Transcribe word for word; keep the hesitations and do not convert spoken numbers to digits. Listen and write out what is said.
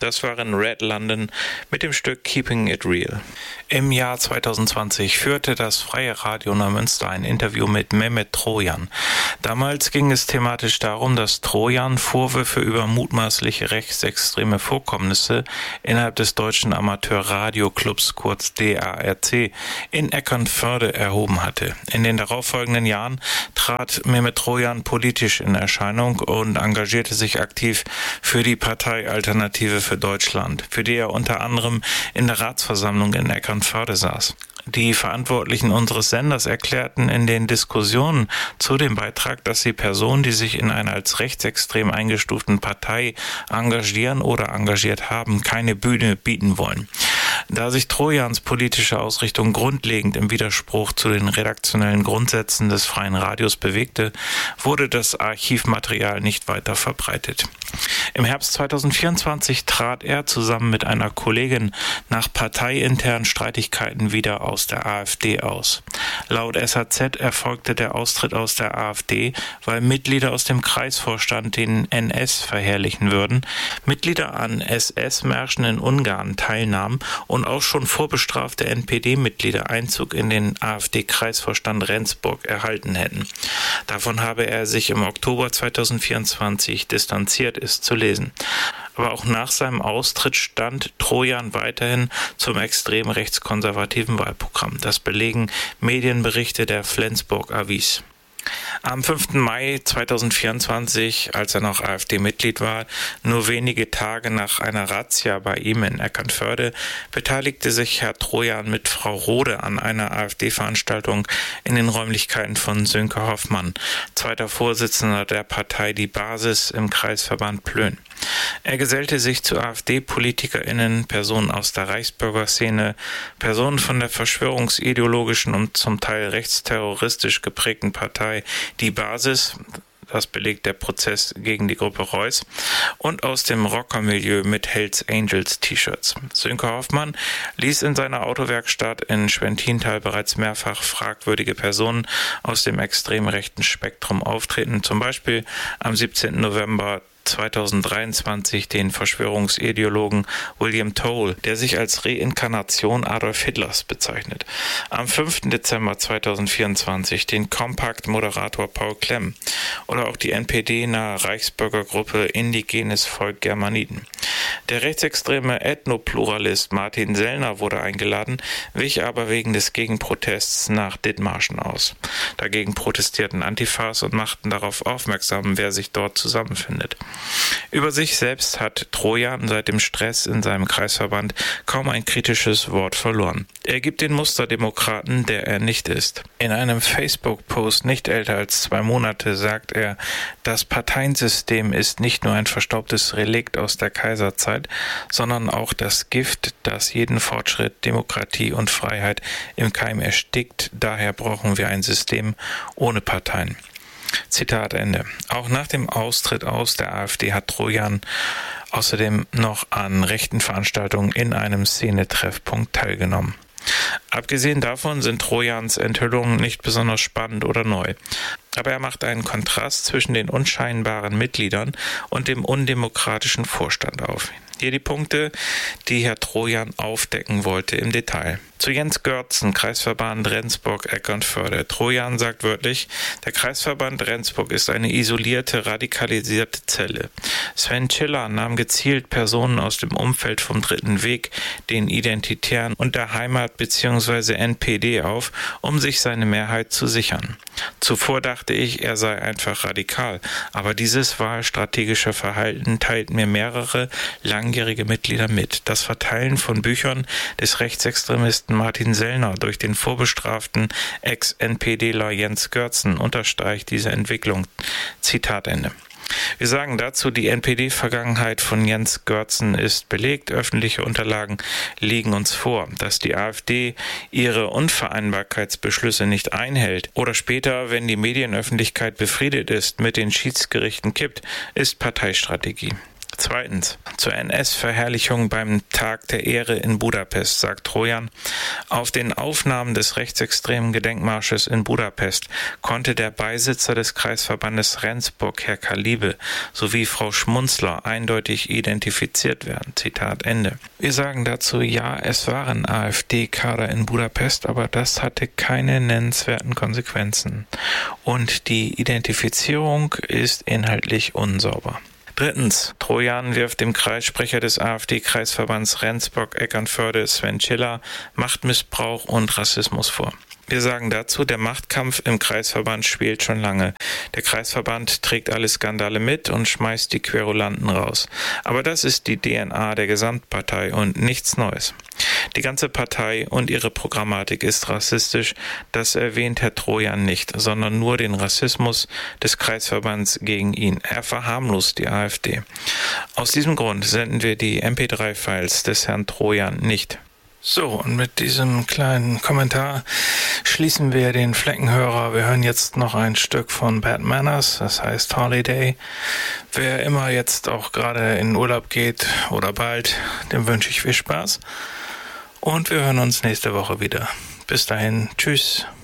Das waren Red London mit dem Stück Keeping It Real. Im Jahr zweitausendzwanzig führte das Freie Radio Neumünster ein Interview mit Mehmet Trojan. Damals ging es thematisch darum, dass Trojan Vorwürfe über mutmaßliche rechtsextreme Vorkommnisse innerhalb des Deutschen Amateur-Radio-Clubs, kurz D A R C, in Eckernförde erhoben hatte. In den darauffolgenden Jahren trat Mehmet Trojan politisch in Erscheinung und engagierte sich aktiv für die Partei Alternative für Deutschland, für die er unter anderem in der Ratsversammlung in Eckernförde saß. Die Verantwortlichen unseres Senders erklärten in den Diskussionen zu dem Beitrag, dass sie Personen, die sich in einer als rechtsextrem eingestuften Partei engagieren oder engagiert haben, keine Bühne bieten wollen. Da sich Trojans politische Ausrichtung grundlegend im Widerspruch zu den redaktionellen Grundsätzen des freien Radios bewegte, wurde das Archivmaterial nicht weiter verbreitet. Im Herbst zweitausendvierundzwanzig trat er zusammen mit einer Kollegin nach parteiinternen Streitigkeiten wieder aus der AfD aus. Laut S H Z erfolgte der Austritt aus der AfD, weil Mitglieder aus dem Kreisvorstand den N S verherrlichen würden, Mitglieder an S S-Märschen in Ungarn teilnahmen und auch schon vorbestrafte N P D-Mitglieder Einzug in den AfD-Kreisvorstand Rendsburg erhalten hätten. Davon habe er sich im Oktober zweitausendvierundzwanzig distanziert, ist zu lesen. Aber auch nach seinem Austritt stand Trojan weiterhin zum extrem rechtskonservativen Wahlprogramm. Das belegen Medienberichte der Flensburg Avis. Am fünften Mai zweitausendvierundzwanzig, als er noch AfD-Mitglied war, nur wenige Tage nach einer Razzia bei ihm in Eckernförde, beteiligte sich Herr Trojan mit Frau Rode an einer AfD-Veranstaltung in den Räumlichkeiten von Sönke Hoffmann, zweiter Vorsitzender der Partei Die Basis im Kreisverband Plön. Er gesellte sich zu AfD-PolitikerInnen, Personen aus der Reichsbürgerszene, Personen von der verschwörungsideologischen und zum Teil rechtsterroristisch geprägten Partei Die Basis, das belegt der Prozess gegen die Gruppe Reuss, und aus dem Rockermilieu mit Hells Angels T-Shirts. Sönke Hoffmann ließ in seiner Autowerkstatt in Schwentintal bereits mehrfach fragwürdige Personen aus dem extrem rechten Spektrum auftreten, zum Beispiel am siebzehnten November zweitausenddreiundzwanzig den Verschwörungsideologen William Toll, der sich als Reinkarnation Adolf Hitlers bezeichnet. Am fünften Dezember zweitausendvierundzwanzig den Kompakt-Moderator Paul Klemm oder auch die N P D-nahe Reichsbürgergruppe Indigenes Volk Germaniden. Der rechtsextreme Ethnopluralist Martin Sellner wurde eingeladen, wich aber wegen des Gegenprotests nach Dithmarschen aus. Dagegen protestierten Antifas und machten darauf aufmerksam, wer sich dort zusammenfindet. Über sich selbst hat Trojan seit dem Stress in seinem Kreisverband kaum ein kritisches Wort verloren. Er gibt den Musterdemokraten, der er nicht ist. In einem Facebook-Post nicht älter als zwei Monate sagt er, das Parteiensystem ist nicht nur ein verstaubtes Relikt aus der Kaiserzeit, sondern auch das Gift, das jeden Fortschritt, Demokratie und Freiheit im Keim erstickt. Daher brauchen wir ein System ohne Parteien. Zitat Ende. Auch nach dem Austritt aus der AfD hat Trojan außerdem noch an rechten Veranstaltungen in einem Szenetreffpunkt teilgenommen. Abgesehen davon sind Trojans Enthüllungen nicht besonders spannend oder neu. Aber er macht einen Kontrast zwischen den unscheinbaren Mitgliedern und dem undemokratischen Vorstand auf. Hier die Punkte, die Herr Trojan aufdecken wollte im Detail. Zu Jens Görtzen, Kreisverband Rendsburg-Eckernförde. Trojan sagt wörtlich, der Kreisverband Rendsburg ist eine isolierte, radikalisierte Zelle. Sven Schiller nahm gezielt Personen aus dem Umfeld vom Dritten Weg, den Identitären und der Heimat bzw. N P D auf, um sich seine Mehrheit zu sichern. Zuvor dachte ich, er sei einfach radikal, aber dieses wahlstrategische Verhalten teilt mir mehrere langjährige Mitglieder mit. Das Verteilen von Büchern des Rechtsextremisten Martin Sellner durch den vorbestraften Ex-NPDler Jens Görtzen unterstreicht diese Entwicklung. Zitat Ende. Wir sagen dazu, die N P D-Vergangenheit von Jens Görtzen ist belegt. Öffentliche Unterlagen liegen uns vor. Dass die AfD ihre Unvereinbarkeitsbeschlüsse nicht einhält oder später, wenn die Medienöffentlichkeit befriedet ist, mit den Schiedsgerichten kippt, ist Parteistrategie. Zweitens. Zur N S-Verherrlichung beim Tag der Ehre in Budapest, sagt Trojan. Auf den Aufnahmen des rechtsextremen Gedenkmarsches in Budapest konnte der Beisitzer des Kreisverbandes Rendsburg, Herr Kalibe, sowie Frau Schmunzler eindeutig identifiziert werden. Zitat Ende. Wir sagen dazu, ja, es waren AfD-Kader in Budapest, aber das hatte keine nennenswerten Konsequenzen. Und die Identifizierung ist inhaltlich unsauber. Drittens. Trojan wirft dem Kreissprecher des AfD-Kreisverbands Rendsburg-Eckernförde, Sven Schiller, Machtmissbrauch und Rassismus vor. Wir sagen dazu, der Machtkampf im Kreisverband spielt schon lange. Der Kreisverband trägt alle Skandale mit und schmeißt die Querulanten raus. Aber das ist die D N A der Gesamtpartei und nichts Neues. Die ganze Partei und ihre Programmatik ist rassistisch. Das erwähnt Herr Trojan nicht, sondern nur den Rassismus des Kreisverbands gegen ihn. Er verharmlost die AfD. Aus diesem Grund senden wir die M P drei Files des Herrn Trojan nicht. So, und mit diesem kleinen Kommentar schließen wir den Fleckenhörer. Wir hören jetzt noch ein Stück von Bad Manners, das heißt Holiday. Wer immer jetzt auch gerade in Urlaub geht oder bald, dem wünsche ich viel Spaß. Und wir hören uns nächste Woche wieder. Bis dahin, tschüss.